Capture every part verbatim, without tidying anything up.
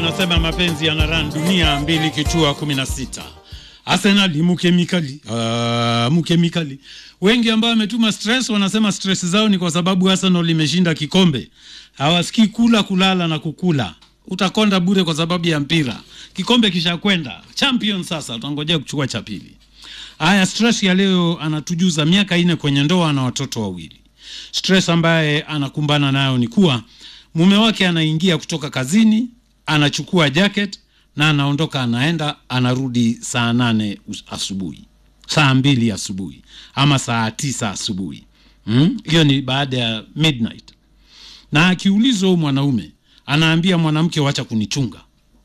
anasema mapenzi yanaran dunia mbili kichua kumi na sita. Arsenal mukemikali, uh, mukemikali. Wengi ambao wametuma stress wanasema stress zao ni kwa sababu Arsenal imeshinda kikombe. Hawasikii kula kulala na kukula. Utakonda bure kwa sababu ya mpira. Kikombe kisha kwenda. Champion sasa utangojea kuchukua cha pili. Haya, stress ya leo anatujuza miaka ine kwenye ndoa na watoto wawili. Stress ambaye anakumbana nayo ni kuwa mume wake anaingia kutoka kazini, anachukua jacket na anaondoka, anaenda anarudi saa nane asubuhi, saa mbili asubuhi ama saa tisa asubuhi. Hmm? Hiyo ni baada ya midnight. Na akiulizwa mwanaume anaambia mwanamke wacha kunichunga.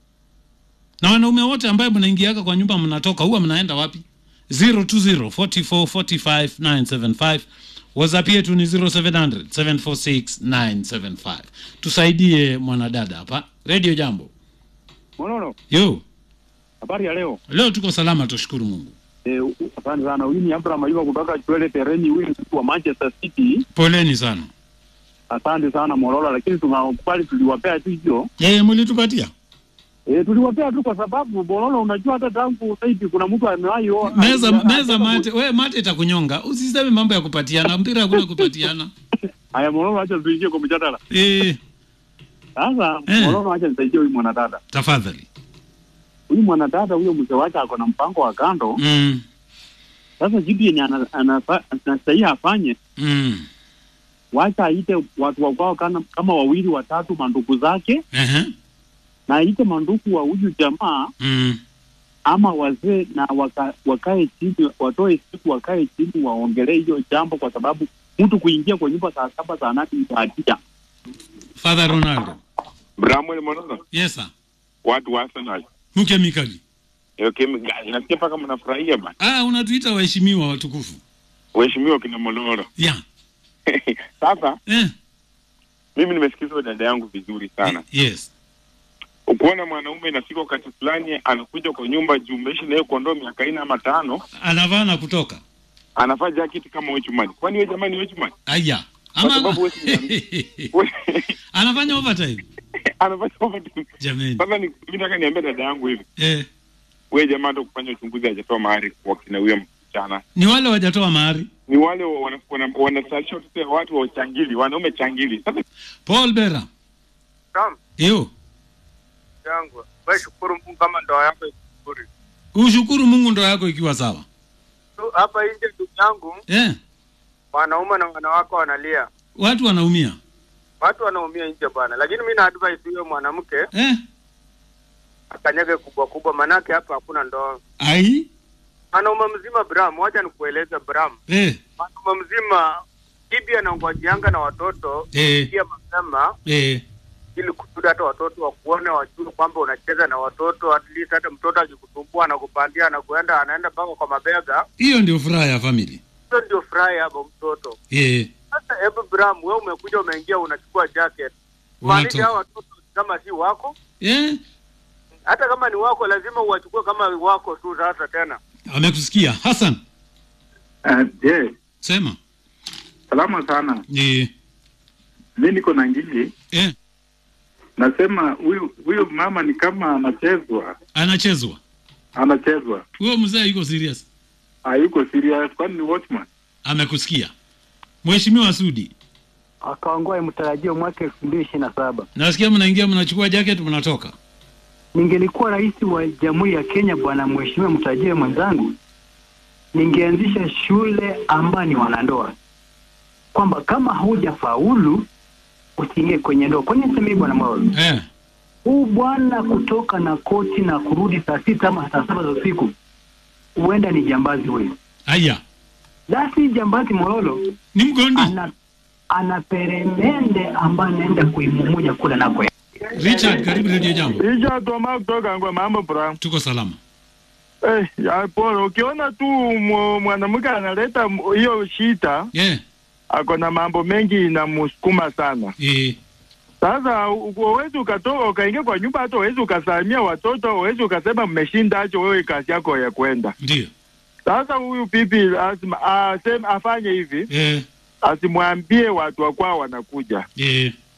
Na wanaume wote ambao mnaingiaga kwa nyumba mnatoka huwa mnaenda wapi? zero two zero four four four five nine seven five. WhatsApp yetu ni zero seven zero zero seven four six nine seven five. Tusaidie mwanadada hapa. Radio Jambo. Monono. Yo. Habari ya leo? Leo tuko salama, tushukuru Mungu. Eh, asante sana. Huyu ni Abraham Ayuba kutoka Chwele Tereni, huyu wa Manchester City. Poleni sana. Asante sana Morola, lakini tunakubali tuliwapea tu hiyo. Eh, mlitupatia? Eh, tuliwapea tu kwa sababu Morola, unajua hata tangu sasa kuna mtu amewahi ona. Meza meza mate, wewe mate itakunyonga. Usiseme mambo ya kupatiana, mpira hakuna kupatiana. Haya Morola, acha tuingie kwa mjadala. Eh. Sasa eh, Morola, acha nisaidie huyu mwanadada. Tafadhali. Huyu mwanadada huyo mke wake ako na mpango wa kando. Mm. Sasa jibu yenye anastahili afanye. Mm. Wacha aite watu wao kama, kama wawili watatu mandugu zake. Eh. Uh-huh. Na aite mandugu wa huyu jamaa. Mm. Ama wazee na waka, wakae chini, watoe siku wakae chini waongelee hiyo jambo, kwa sababu mtu kuingia kwa nyumba saa saba saa nane ni hatia. Father Ronaldo. Bramwell Monono. Yes sir. Watu wa Arsenal. Mkemikali. Okay, nasikia paka mnafurahia bana. Ah, unatuita waheshimiwa watukufu. Waheshimiwa kina Moloro. Yeah. Sasa, eh, mimi nimesikiza dada yangu vizuri sana. Yes. Ukiona mwanaume inafika wakati fulani anakuja kwa nyumba jumeishi na yeye kondoo miaka ine ama tano, anavaa na kutoka. Anafaa jacket kama wechuman. Kwani wewe jamani wechuman? Aya. Ama sababu wewe anafanya overtime. Anafanya overtime. Jamani. Sasa ni mimi nataka niambie dada yangu hivi. Eh. Wewe jamaa ndo kufanya uchunguzi hajatoa mahari kwa kina huyo msichana. Ni wale wajatoa mahari. Ni wale wanasalisha wana, watu wa changili, wanaume changili. Sasa Paul Bera. Tam. Yo. Yangu. Wewe shukuru Mungu kama ndoa yako iko. Ushukuru Mungu ndoa yako ikiwa sawa. Tu hapa nje ndugu yangu. Eh. Wanaume na wanawake wanalia. Watu wanaumia. Watu wanaumia nje bwana. Lakini mimi na advice huyo mwanamke. Eh. Akanyage kubwa kubwa, manake hapa hakuna ndoa. Ai. Wanaume mzima Bram, wacha nikueleze Bram. Eh. Wanaume mzima bibi anaongojianga na watoto eh, pia mapema. Eh. Ili kusudi hata watoto wakuone, wajue kwamba unacheza na watoto, at least hata mtoto akikutumbua anakupandia na kuenda anaenda mpaka kwa mabega. Hiyo ndio furaha ya family. Hiyo ndio furaha ya mtoto. Eh. Sasa hebu Bram, wewe umekuja umeingia unachukua jacket. Maanisha hao watoto kama si wako? Eh. Hata kama ni wako lazima uwachukue kama wako tu sasa tena. Amekusikia Hassan? Eh, uh, yeah. Sema. Salama sana. Eh. Mimi niko na ngili. Eh. Nasema huyu huyu mama ni kama anachezwa. Anachezwa. Anachezwa. Huyo mzee yuko serious? Hayuko serious, kwani ni watchman. Amekusikia. Mheshimiwa Sudi. Akaongoa mtarajio mwaka elfu mbili ishirini na saba. Nasikia mnaingia mnachukua jacket mnatoka. Ningelikuwa rais wa Jamhuri ya Kenya bwana mheshimiwa mtarajio mwenzangu, ningeanzisha shule ambayo ni wanandoa. Kwamba kama hujafaulu usiingie kwenye ndoa. Kwa nini sema bwana Mwao? Eh. Huu bwana kutoka na koti na kurudi saa sita ama saa saba za usiku, huenda ni jambazi wewe. Aya. Lasi jambazi Mololo ni mgondi. Ana, ana peremende ambaye anaenda kuimumuja kula nako. Richard, karibu Radio Jambo. Richard Toma kutoka kwa mambo bra. Tuko salama. Eh, ya polo ukiona tu mwanamke analeta hiyo shita. Yeah. Ako na mambo mengi na musukuma sana. Eh. Sasa uwezi ukatoka ukaingia kwa nyumba, hata uwezi ukasalimia watoto, uwezi ukasema mmeshinda acho wewe kazi yako ya kwenda. Ndio. Sasa huyu pipi asema aseme afanye hivi. Eh. Asimwambie watu wa kwao wanakuja. Eh.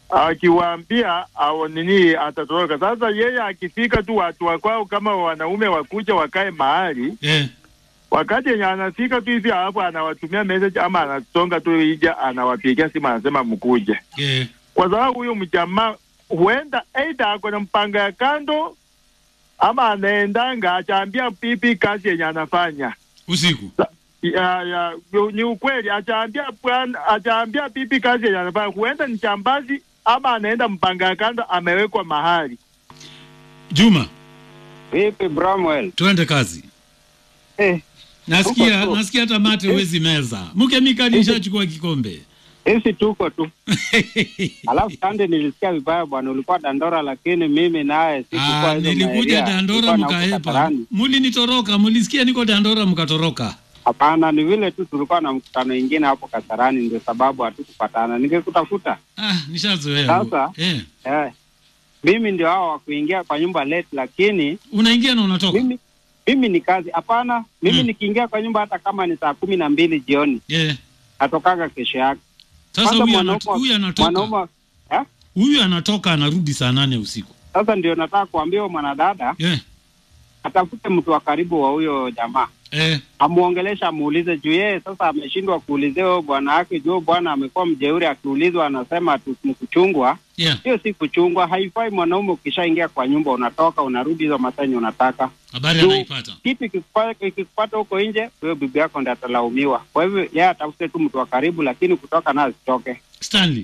akiwaambia au nini atatoroka. Sasa yeye akifika tu watu wakwao kama wanaume wakuja wakae mahali yeah. Wakati yenye anafika tu hivi hapo anawatumia message ama anasonga tu ija anawapigia simu anasema mkuje yeah. Kwa sababu huyo mjamaa huenda aidha ako na mpanga ya kando ama anaendanga achaambia pipi kazi yenye anafanya usiku. Ya, ya, ni ukweli achaambia achaambia pipi kazi yenye anafanya. Huenda ni chambazi ama anaenda mpanga ya kando amewekwa mahali. Juma vipi Bramwell? Twende kazi. Eh, nasikia nasikia hata mate huwezi meza. Mke Mikali nishachukua kikombe. Esi tuko tu. Alafu kande nilisikia vibaya bwana, ulikuwa Dandora lakini mimi naye sikuwa hizo. Nilikuja Dandora mkaepa. Muli nitoroka, mulisikia niko Dandora mkatoroka. Hapana, ni vile tu tulikuwa na mkutano mwingine hapo Kasarani ndio sababu hatukupatana. Ningekutafuta. Ah, nishazoea. Sasa eh. Eh. Mimi ndio hao wa kuingia kwa nyumba late lakini unaingia na unatoka. Mimi mimi ni kazi. Hapana, mimi hmm. nikiingia kwa nyumba hata kama ni saa kumi na mbili jioni. Yeah. Atokaga kesho yake. Sasa huyu anatoka, huyu anatoka. Eh? Huyu anatoka anarudi saa nane usiku. Sasa ndio nataka kuambia mwanadada. Yeah. Atafute mtu wa karibu wa huyo jamaa. Eh. Amuongelesha amuulize juu yeye sasa ameshindwa kuulizeo bwana yake juu bwana amekuwa mjeuri akiulizwa anasema tukuchungwa. Yeah. Hiyo si kuchungwa, haifai mwanaume ukishaingia kwa nyumba unatoka unarudi hizo masanyo unataka. Habari anaipata. Kitu kikupata huko nje, wewe bibi yako ndiye atalaumiwa. Kwa hivyo yeye atafute tu mtu wa karibu lakini kutoka na asitoke. Stanley.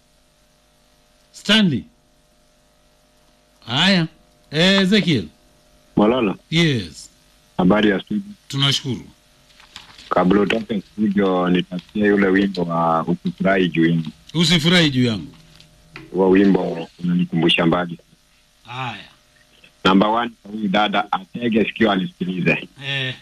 Stanley. Haya. Eh, Ezekiel. Malala. Yes. Habari ya studio. Tunashukuru. Kabla utoke studio nitasikia yule wimbo wa usifurahi juu yangu. Usifurahi juu yangu. Wa wimbo unanikumbusha mbali. Haya. Number one, huyu dada atege sikio anisikilize. Eh.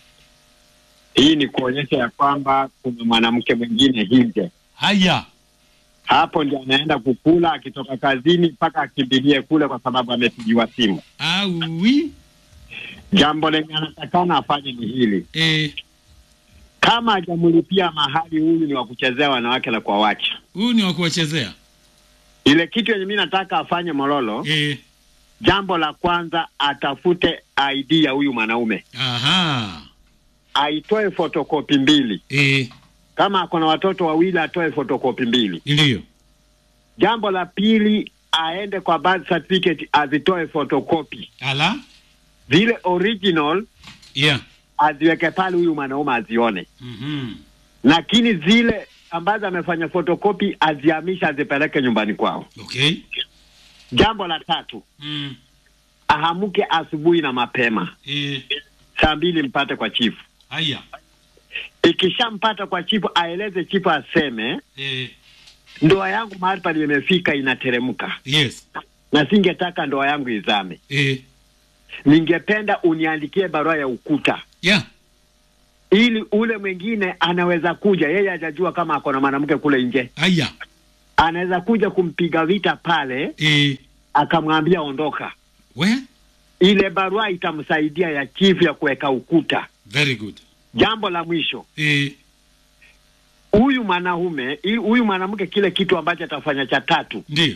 Hii ni kuonyesha ya kwamba kuna mwanamke mwingine nje. Haya. Hapo ndio anaenda kukula akitoka kazini mpaka akimbilie kule kwa sababu amepigiwa simu. Ah, oui. Jambo lenye anatakana afanye ni hili. Eh. Kama hajamlipia mahali, huyu ni wa kuchezea wanawake na kuawacha. Huyu ni wa kuwachezea. Ile kitu yenye mimi nataka afanye Mololo. Eh. Jambo la kwanza atafute I D ya huyu mwanaume. Aha. Aitoe fotokopi mbili. Eh. Kama akona watoto wawili atoe fotokopi mbili. Ndio. Jambo la pili aende kwa birth certificate azitoe fotokopi. Ala. Zile original. Yeah. Aziweke pale huyu mwanaume azione. Mhm. Lakini zile ambazo amefanya fotokopi azihamisha azipeleke nyumbani kwao. Okay. Jambo la tatu. Mm. Ahamuke asubuhi na mapema. Eh. Saa mbili mpate kwa chifu. Haya. Ikishampata kwa chifu aeleze chifu aseme. Eh. Ndoa yangu mahali pale imefika inateremka. Yes. Na singetaka ndoa yangu izame. Eh. Ningependa uniandikie barua ya ukuta. Yeah. Ili ule mwingine anaweza kuja, yeye hajajua kama ako na mwanamke kule nje. Haya. Anaweza kuja kumpiga vita pale. Eh. Akamwambia ondoka. We? Ile barua itamsaidia ya chief ya kuweka ukuta. Very good. Jambo la mwisho. Eh. Huyu mwanaume, huyu mwanamke kile kitu ambacho atafanya cha tatu. Ndio.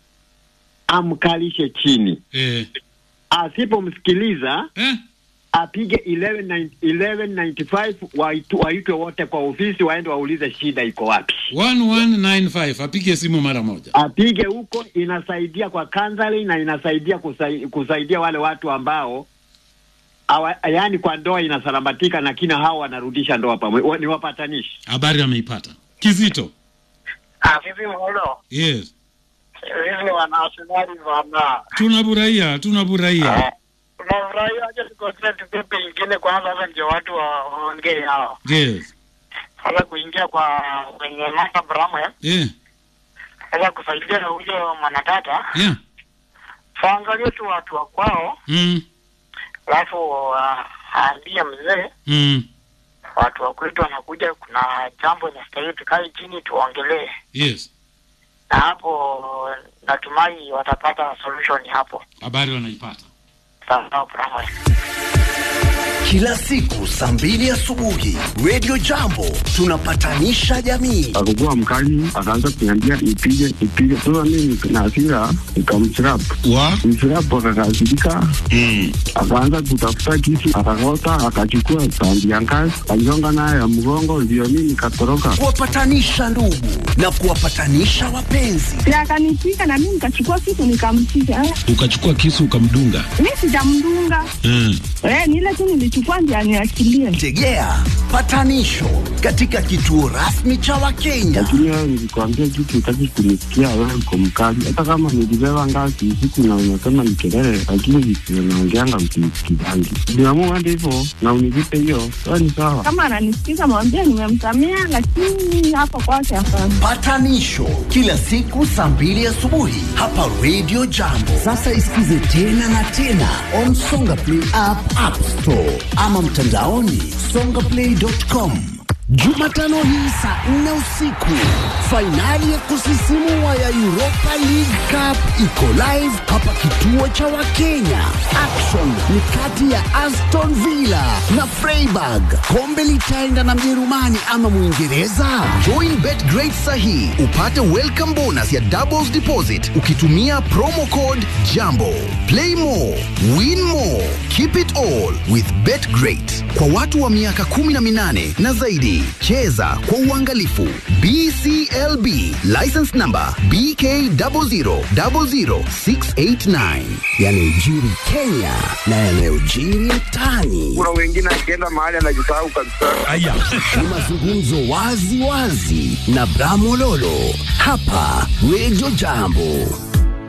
Amkalishe chini. Eh. Asipomsikiliza, eh? apige eleven ninety-five waitwe wote kwa ofisi waende waulize shida iko wapi. one one nine five apige simu mara moja. Apige huko, inasaidia kwa counseling na inasaidia kusai, kusaidia wale watu ambao awa, yani kwa ndoa inasalambatika na kina hao wanarudisha ndoa pamoja, ni wapatanishi. Habari ameipata. Kizito. Ah, vipi Molo? Yes. Vipi wana Arsenal wana? Tunafurahia, tunafurahia. Tunafurahia aje tukotea tupepe ingine kwanza sasa ndio watu waongee hao. Yes. Sasa kuingia kwa kwenye mata Bramwe. Yeah. Sasa kusaidia huyo mwanatata. Yeah. Faangalie tu watu wa kwao. Mm. Alafu aambie mzee. Mm. Watu wa kwetu wanakuja, kuna jambo linastahili tukae chini tuongelee. Yes. Na hapo natumai watapata solution hapo. Habari wanaipata. Sawa, Bramwe. Kila siku saa mbili asubuhi Radio Jambo tunapatanisha jamii. Akakuwa mkali, akaanza kuniambia nipige nipige. Sasa mimi na hasira nikamchirap. Wa? Mchirap akakasirika. Mm. Akaanza kutafuta kisu, akakota, akachukua tandi ya ngazi, aligonga naye ya mgongo, ndio mimi nikatoroka. Kuwapatanisha ndugu na kuwapatanisha wapenzi. Na akanipiga na mimi nikachukua kisu nikampiga. Ukachukua kisu ukamdunga? Mimi sijamdunga. Mm. Eh, ni ile tu nilichukua ndio aniachilie. Tegea patanisho katika kituo rasmi cha Wakenya. Lakini wewe nilikwambia kitu utaki kunisikia, wewe uko mkali. Hata kama nilibeba ngazi usiku na unasema ni kelele, lakini visio naongeanga msikizaji. Niamua ndivyo na univipe hiyo, wewe ni sawa. Kama ananisikiza mwambie nimemsamea, lakini hapo kwake hapana. Patanisho kila siku saa mbili asubuhi hapa Radio Jambo. Sasa isikize tena na tena on Songa Play app, App Store ama mtandaoni songaplay dot com. Jumatano hii saa nne usiku, fainali ya kusisimua ya Europa League Cup iko live hapa kituo cha Wakenya. Action ni kati ya Aston Villa na Freiburg. Kombe litaenda na Mjerumani ama Mwingereza? Join BetGreat sahi upate welcome bonus ya doubles deposit ukitumia promo code JAMBO. Play more, win more, keep it all with BetGreat. Kwa watu wa miaka kumi na minane na zaidi. Cheza kwa uangalifu. B C L B license number B K zero zero zero zero six eight nine. Yanayojiri Kenya na yanayojiri mtaani. Kuna wengine akienda mahali anajisahau kabisa. Aya, ni mazungumzo wazi wazi na Bramololo hapa Radio Jambo.